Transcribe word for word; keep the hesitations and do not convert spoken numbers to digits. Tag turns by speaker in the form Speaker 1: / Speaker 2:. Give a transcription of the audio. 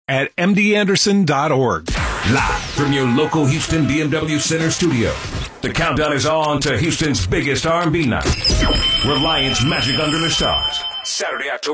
Speaker 1: at m d anderson dot org.
Speaker 2: Live from your local Houston B M W Center studio, the countdown is on to Houston's biggest R and B night, Reliance Magic Under the Stars, Saturday, October